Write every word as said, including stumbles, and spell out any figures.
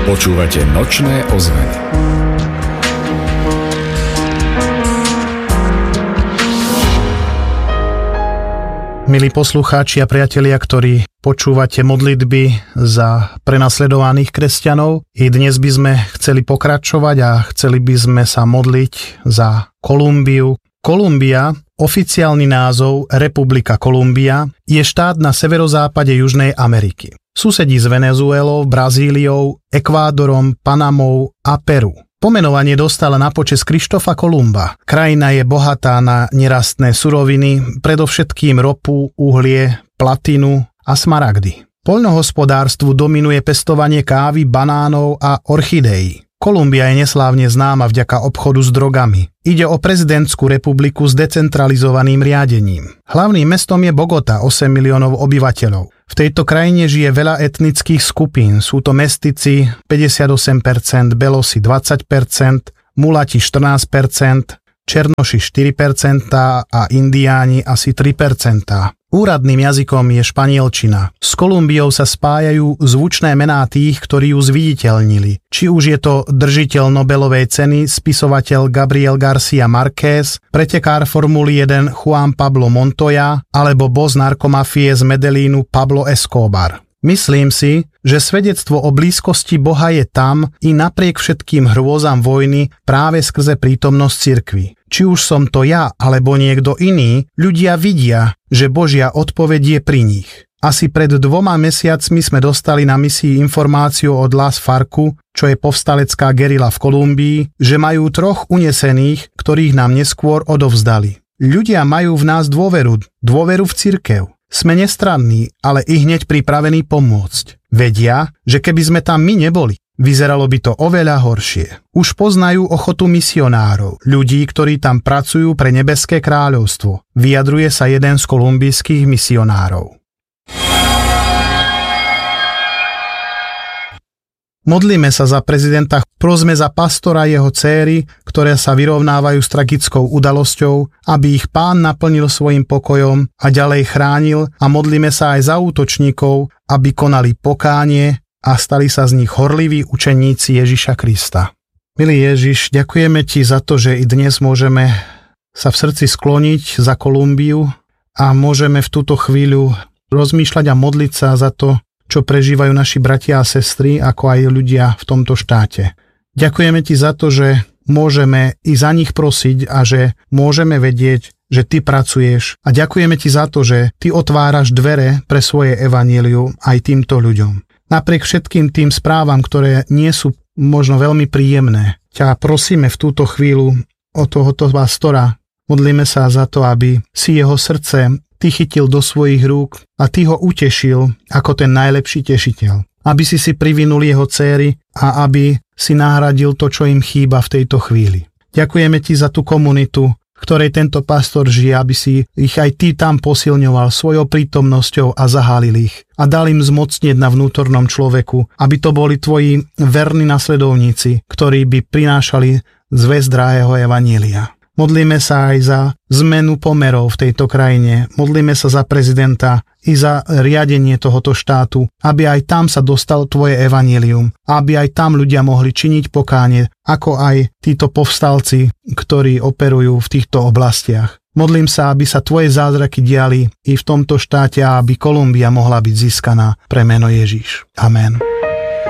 Počúvate Nočné ozveny. Milí poslucháči a priatelia, ktorí počúvate modlitby za prenasledovaných kresťanov, i dnes by sme chceli pokračovať a chceli by sme sa modliť za Kolumbiu. Kolumbia, oficiálny názov Republika Kolumbia, je štát na severozápade Južnej Ameriky. Susedí s Venezuelou, Brazíliou, Ekvádorom, Panamou a Peru. Pomenovanie dostala na počesť Krištofa Kolumba. Krajina je bohatá na nerastné suroviny, predovšetkým ropu, uhlie, platinu a smaragdy. Poľnohospodárstvu dominuje pestovanie kávy, banánov a orchidéí. Kolumbia je neslávne známa vďaka obchodu s drogami. Ide o prezidentskú republiku s decentralizovaným riadením. Hlavným mestom je Bogota, osem miliónov obyvateľov. V tejto krajine žije veľa etnických skupín. Sú to mestici päťdesiatosem percent, belosi dvadsať percent, mulati štrnásť percent, černoši štyri percentá a indiáni asi tri percentá. Úradným jazykom je španielčina. S Kolumbiou sa spájajú zvučné mená tých, ktorí ju zviditeľnili. Či už je to držiteľ Nobelovej ceny, spisovateľ Gabriel García Márquez, pretekár Formuly jeden Juan Pablo Montoya alebo boss narkomafie z Medellínu Pablo Escobar. Myslím si, že svedectvo o blízkosti Boha je tam i napriek všetkým hrôzam vojny práve skrze prítomnosť cirkvi. Či už som to ja, alebo niekto iný, ľudia vidia, že Božia odpoveď je pri nich. Asi pred dvoma mesiacmi sme dostali na misii informáciu od Las Farcu, čo je povstalecká gerila v Kolumbii, že majú troch unesených, ktorých nám neskôr odovzdali. Ľudia majú v nás dôveru, dôveru v cirkev. Sme nestranní, ale i hneď pripravení pomôcť. Vedia, že keby sme tam my neboli, vyzeralo by to oveľa horšie. Už poznajú ochotu misionárov, ľudí, ktorí tam pracujú pre Nebeské kráľovstvo. Vyjadruje sa jeden z kolumbijských misionárov. Modlíme sa za prezidenta, prosme za pastora a jeho céry, ktoré sa vyrovnávajú s tragickou udalosťou, aby ich Pán naplnil svojim pokojom a ďalej chránil, a modlíme sa aj za útočníkov, aby konali pokánie a stali sa z nich horliví učeníci Ježiša Krista. Milý Ježiš, ďakujeme Ti za to, že i dnes môžeme sa v srdci skloniť za Kolumbiu a môžeme v túto chvíľu rozmýšľať a modliť sa za to, čo prežívajú naši bratia a sestry, ako aj ľudia v tomto štáte. Ďakujeme Ti za to, že môžeme i za nich prosiť a že môžeme vedieť, že Ty pracuješ, a ďakujeme Ti za to, že Ty otváraš dvere pre svoje evanjelium aj týmto ľuďom. Napriek všetkým tým správam, ktoré nie sú možno veľmi príjemné, ťa prosíme v túto chvíľu o tohoto pastora. Modlíme sa za to, aby si jeho srdce Ty chytil do svojich rúk a Ty ho utešil ako ten najlepší tešiteľ. Aby si si privinul jeho céry a aby si nahradil to, čo im chýba v tejto chvíli. Ďakujeme Ti za tú komunitu, v ktorej tento pastor žije, aby si ich aj Ty tam posilňoval svojou prítomnosťou a zahálil ich. A dal im zmocnieť na vnútornom človeku, aby to boli Tvoji verní nasledovníci, ktorí by prinášali zvesť drahého evanjelia. Modlíme sa aj za zmenu pomerov v tejto krajine. Modlíme sa za prezidenta i za riadenie tohoto štátu, aby aj tam sa dostal Tvoje evanjelium, aby aj tam ľudia mohli činiť pokánie, ako aj títo povstalci, ktorí operujú v týchto oblastiach. Modlím sa, aby sa Tvoje zázraky diali i v tomto štáte a aby Kolumbia mohla byť získaná pre meno Ježiš. Amen.